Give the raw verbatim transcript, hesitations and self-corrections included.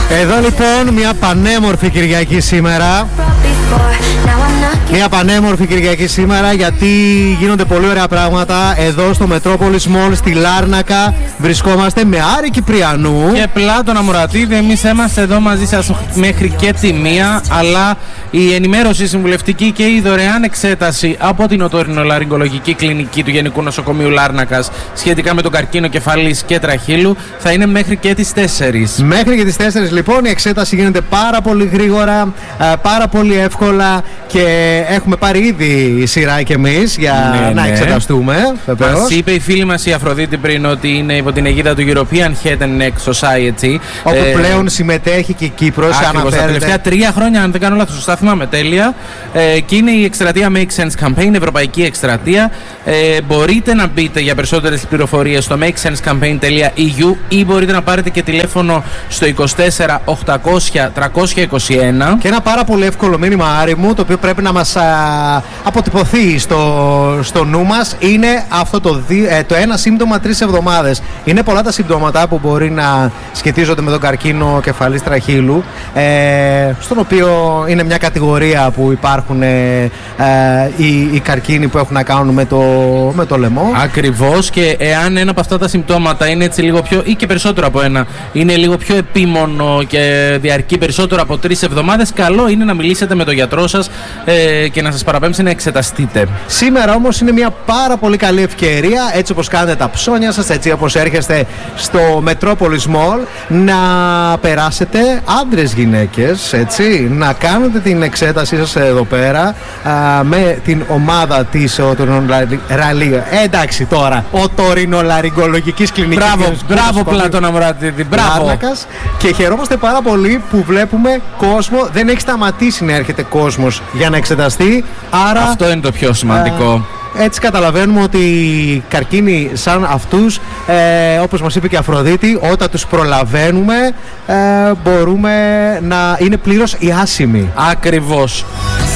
Εδώ λοιπόν μια πανέμορφη Κυριακή σήμερα. Μια πανέμορφη Κυριακή σήμερα, γιατί γίνονται πολύ ωραία πράγματα εδώ στο Metropolis Mall στη Λάρνακα. Βρισκόμαστε με Άρη Κυπριανού και Πλάτωνα Μουρατίδη. Εμείς είμαστε εδώ μαζί σας μέχρι και τη μία, αλλά η ενημέρωση συμβουλευτική και η δωρεάν εξέταση από την οτορινολαριγκολογική κλινική του Γενικού Νοσοκομείου Λάρνακας σχετικά με τον καρκίνο κεφαλής και τραχύλου θα είναι μέχρι και τις τέσσερις. Μέχρι και τις τέσσερις λοιπόν η εξέταση γίνεται πάρα πολύ γρήγορα, πάρα πολύ εύκολα και έχουμε πάρει ήδη σειρά κι εμείς για ναι, να ναι. εξεταστούμε. Μας είπε η φίλη μας η Αφροδίτη πριν ότι είναι υπό την αιγίδα του European Head and Neck Society, όπου ε, πλέον συμμετέχει και η Κύπρος. Ακριβώς, τα τελευταία τρία χρόνια, αν δεν κάνω λάθος, σωστά θυμάμαι τέλεια, ε, και είναι η εκστρατεία Make Sense Campaign, ευρωπαϊκή εκστρατεία. Ε, μπορείτε να μπείτε για περισσότερες πληροφορίες στο make sense campaign τελεία e u ή μπορείτε να πάρετε και τηλέφωνο στο είκοσι τέσσερα οκτακόσια τριακόσια είκοσι ένα. Και ένα πάρα πολύ εύκολο μήνυμα, Άρη μου, το οποίο πρέπει να μας α, αποτυπωθεί στο, στο νου μας, είναι αυτό το, δι, ε, το ένα σύμπτωμα τρεις εβδομάδες. Είναι πολλά τα συμπτώματα που μπορεί να σχετίζονται με τον καρκίνο κεφαλής τραχύλου, ε, στον οποίο είναι μια κατηγορία που υπάρχουν ε, ε, οι, οι καρκίνοι που έχουν να κάνουν με το, με το λαιμό. Ακριβώς, και εάν ένα από αυτά τα συμπτώματα είναι έτσι λίγο πιο, ή και περισσότερο από ένα, είναι λίγο πιο επίμονο και διαρκεί περισσότερο από τρεις εβδομάδες, καλό είναι να μιλήσετε με τον γιατρό σας ε, και να σας παραπέμψει να εξεταστείτε. Σήμερα όμως είναι μια πάρα πολύ καλή ευκαιρία, έτσι όπως κάνετε τα ψώνια σας, έτσι όπως έρχεστε στο Metropolis Mall, να περάσετε, άντρες γυναίκες, έτσι, να κάνετε την εξέτασή σας εδώ πέρα α, με την ομάδα της οτορινολαριγκολογικής ε, εντάξει τώρα, οτορινολαριγκολογικής κλινικής. Μπράβο, μπράβο Πλάτωνα Μουρατίδη, μπράβο. Και χαιρόμαστε πάρα πολύ που βλέπουμε κόσμο, δεν έχει σταματήσει να έρχεται κόσμος για να εξεταστεί, άρα αυτό είναι το πιο σημαντικό. Ε, έτσι καταλαβαίνουμε ότι οι καρκίνοι σαν αυτούς, ε, όπως μας είπε και η Αφροδίτη, όταν τους προλαβαίνουμε ε, μπορούμε να είναι πλήρως ιάσιμοι. Ακριβώς.